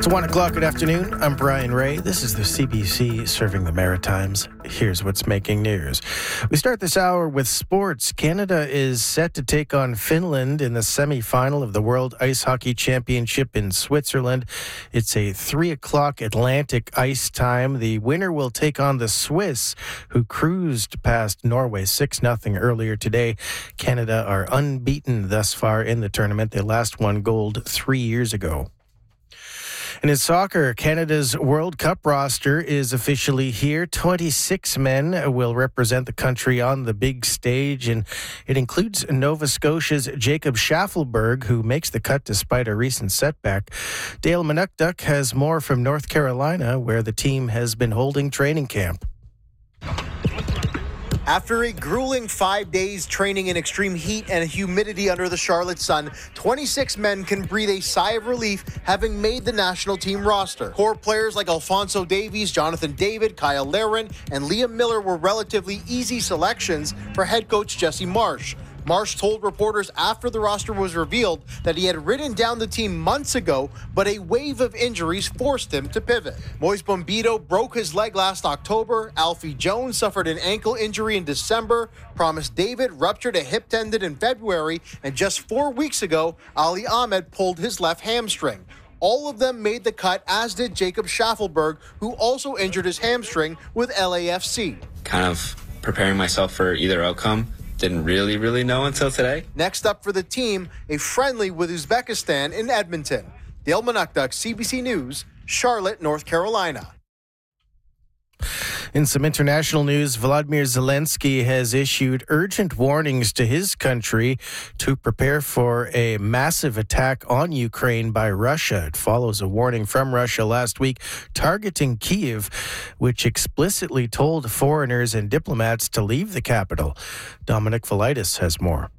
1 o'clock. Good afternoon. I'm Brian Ray. This is the CBC serving the Maritimes. Here's what's making news. We start this hour with sports. Canada is set to take on Finland in the semi-final of the World Ice Hockey Championship in Switzerland. It's a 3 o'clock Atlantic ice time. The winner will take on the Swiss, who cruised past Norway 6-0 earlier today. Canada are unbeaten thus far in the tournament. They last won gold 3 years ago. And in soccer, Canada's World Cup roster is officially here. 26 men will represent the country on the big stage, and it includes Nova Scotia's Jacob Schaffelberg, who makes the cut despite a recent setback. Dale Manukduk has more from North Carolina, where the team has been holding training camp. After a grueling 5 days training in extreme heat and humidity under the Charlotte sun, 26 men can breathe a sigh of relief having made the national team roster. Core players like Alphonso Davies, Jonathan David, Kyle Larin, and Liam Miller were relatively easy selections for head coach Jesse Marsch. Marsch told reporters after the roster was revealed that he had written down the team months ago, but a wave of injuries forced him to pivot. Moise Bombito broke his leg last October. Alfie Jones suffered an ankle injury in December. Promise David ruptured a hip tendon in February. And just 4 weeks ago, Ali Ahmed pulled his left hamstring. All of them made the cut, as did Jacob Schaffelberg, who also injured his hamstring with LAFC. Kind of preparing myself for either outcome. Didn't really know until today. Next up for the team, a friendly with Uzbekistan in Edmonton. Dale Manukduk, CBC News, Charlotte, North Carolina. In some international news, Volodymyr Zelensky has issued urgent warnings to his country to prepare for a massive attack on Ukraine by Russia. It follows a warning from Russia last week targeting Kyiv, which explicitly told foreigners and diplomats to leave the capital. Dominic Velitis has more.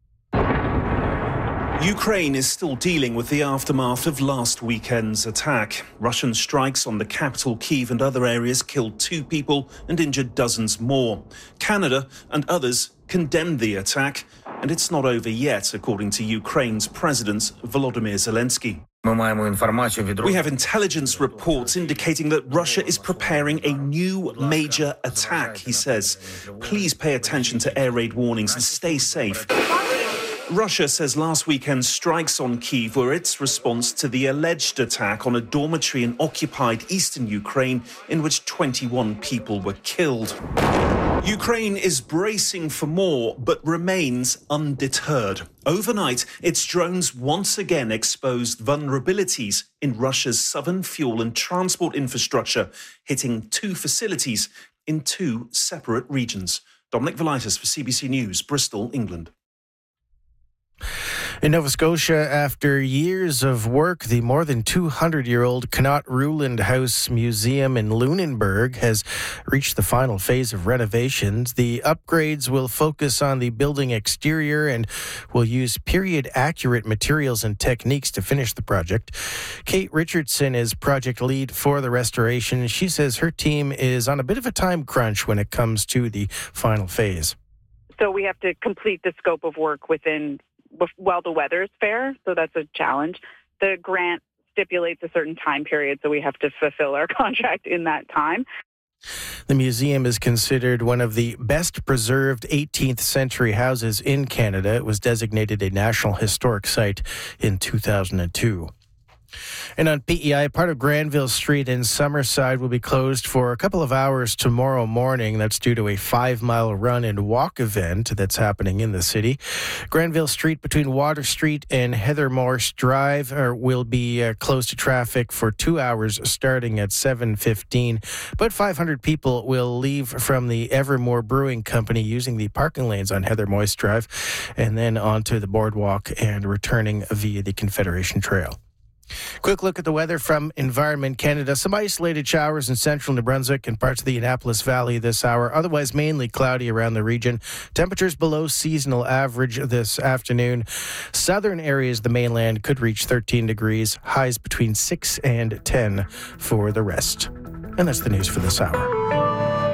Ukraine is still dealing with the aftermath of last weekend's attack. Russian strikes on the capital, Kyiv, and other areas killed 2 people and injured dozens more. Canada and others condemned the attack, and it's not over yet, according to Ukraine's President Volodymyr Zelensky. We have intelligence reports indicating that Russia is preparing a new major attack, he says. Please pay attention to air raid warnings and stay safe. Russia says last weekend's strikes on Kyiv were its response to the alleged attack on a dormitory in occupied eastern Ukraine in which 21 people were killed. Ukraine is bracing for more, but remains undeterred. Overnight, its drones once again exposed vulnerabilities in Russia's southern fuel and transport infrastructure, hitting 2 facilities in 2 separate regions. Dominic Velitis for CBC News, Bristol, England. In Nova Scotia, after years of work, the more than 200-year-old Knott Ruland House Museum in Lunenburg has reached the final phase of renovations. The upgrades will focus on the building exterior and will use period-accurate materials and techniques to finish the project. Kate Richardson is project lead for the restoration. She says her team is on a bit of a time crunch when it comes to the final phase. So we have to complete the scope of work while the weather is fair, so that's a challenge. The grant stipulates a certain time period, so we have to fulfill our contract in that time. The museum is considered one of the best preserved 18th century houses in Canada. It was designated a National Historic Site in 2002. And on PEI, part of Granville Street in Summerside will be closed for a couple of hours tomorrow morning. That's due to a 5-mile run and walk event that's happening in the city. Granville Street between Water Street and Heather Morse Drive will be closed to traffic for 2 hours starting at 7:15. But 500 people will leave from the Evermore Brewing Company using the parking lanes on Heather Morse Drive and then onto the boardwalk and returning via the Confederation Trail. Quick look at the weather from Environment Canada. Some isolated showers in central New Brunswick and parts of the Annapolis Valley this hour. Otherwise, mainly cloudy around the region. Temperatures below seasonal average this afternoon. Southern areas of the mainland could reach 13 degrees. Highs between 6 and 10 for the rest. And that's the news for this hour.